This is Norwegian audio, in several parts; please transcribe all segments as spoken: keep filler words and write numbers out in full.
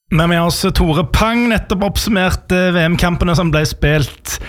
Men med oss Tore Pang, nettopp oppsummert V M-kampene som ble spilt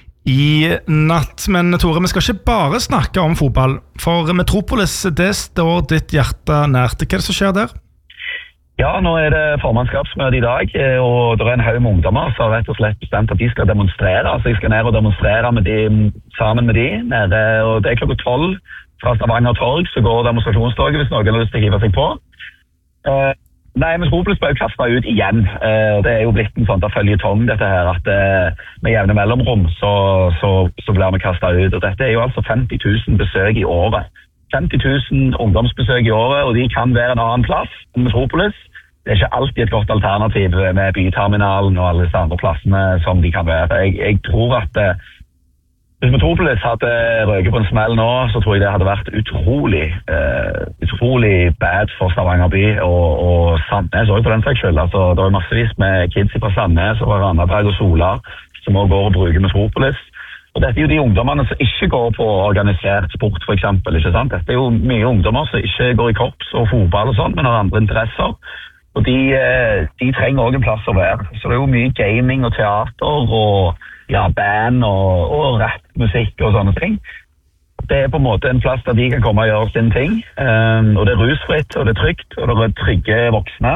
i natt. Men Tore, vi skal ikke bare snakke om fotball, for Metropolis, det står ditt hjerte nært. Hva er det som skjer der? Ja, nå er det formannskapsmøte i dag, og det er en haug med ungdommer som har rett og slett bestemt at de skal demonstrere. Altså, jeg skal ned og demonstrere med de, sammen med de, nede, og det er klokka tolv fra Stavanger Torg, så går demonstrasjonstoget hvis noen har lyst til å hive seg på. Uh, Nei, Metropolis ble jo kastet ut igjen. Uh, det er jo blitt en sånn føljetong dette her, at uh, med jevne mellomrom så, så, så blir vi kastet ut. Og dette er jo altså femti tusen besøk i året. femti tusen ungdomsbesøk i året, og de kan være en annen plass enn Metropolis. Det er ikke alltid et godt alternativ med byterminalen og alle disse andre plassene som de kan være. Jeg, jeg tror at uh, hvis Metropolis hadde røket på en smell nå, så tror jeg det hadde vært utrolig, uh, utrolig bad for Stavanger by og, og Sandnes også på den saks skyld. Altså, det er massevis med kids fra Sandnes og Randaberg og Solar som også går og bruker Metropolis. Og dette er jo de ungdommene som ikke går på organisert sport, for eksempel, ikke sant? Dette er jo mye ungdommer som ikke går i korps og fotball og sånt, men har andre interesser. Og de, de trenger også en plass å være. Så det er jo mye gaming og teater og ja, band og, og rappmusikk og sånne ting. Det er på en måte en plass der de kan komme og gjøre sin ting. Um, og det er rusfritt, og det er trygt, og det er trygge voksne.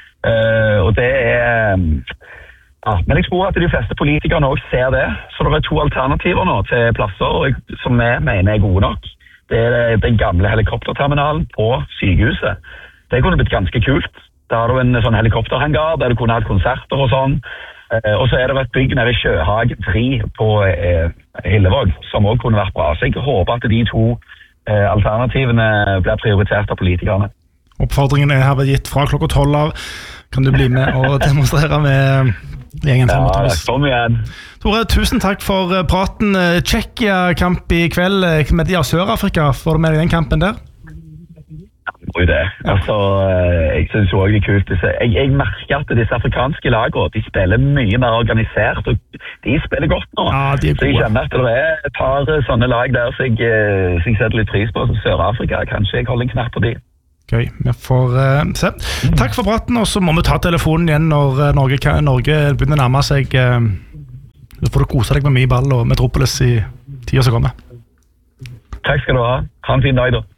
Uh, og det er... Ja, men jeg tror at de fleste politikerne også ser det. Så det er to alternativer nå til plasser som vi mener er gode nok. Det er den gamle helikopterterminalen på sykehuset. Det kunne blitt ganske kult. Der har du en sånn helikopterhangar der du kunne hatt konserter og sånn. Uh, og så er det et bygg nede i Sjøhagen tre på uh, Hillevåg, som også kunne vært bra. Så jeg håper at de to uh, alternativene blir prioritert av politikerne. Oppfordringen er her gitt fra klokka tolv av. Kan du bli med og demonstrere med gjengen fra Metropolis? Ja, kom igjen. Tore, tusen takk for praten. Tsjekkia-kamp i kveld med de av Sør-Afrika. Får du med deg den kampen der? Og det. Altså, jeg synes jo også det er kult. Jeg, jeg merker at disse afrikanske lagene, de spiller mye mer organisert, og de spiller godt nå. Ja, de er gode. Så jeg kjenner at det er et par sånne lag der som jeg, jeg setter litt pris på, som Sør-Afrika. Kanskje jeg holder en knapp på de. Gøy, vi får uh, se. Takk for praten, og så må vi ta telefonen igjen når uh, Norge, Norge begynner å nærme seg. Uh, så får du kose deg med mye ball og Metropolis i tiden som kommer. Takk skal du ha. Ha en fin dag da.